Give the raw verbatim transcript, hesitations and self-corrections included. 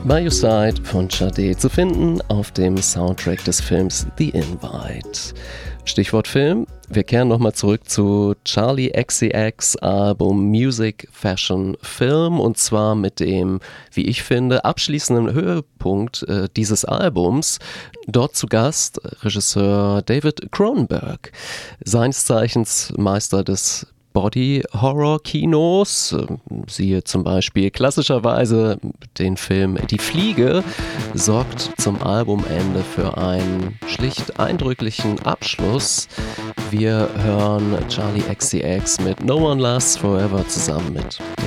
By Your Side von Sade zu finden auf dem Soundtrack des Films The Invite. Stichwort Film, wir kehren nochmal zurück zu Charli X C X Album Music, Fashion, Film und zwar mit dem, wie ich finde, abschließenden Höhepunkt äh, dieses Albums. Dort zu Gast Regisseur David Cronenberg, seines Zeichens Meister des Body-Horror-Kinos, siehe zum Beispiel klassischerweise den Film Die Fliege, sorgt zum Albumende für einen schlicht eindrücklichen Abschluss. Wir hören Charli X C X mit No One Lasts Forever zusammen mit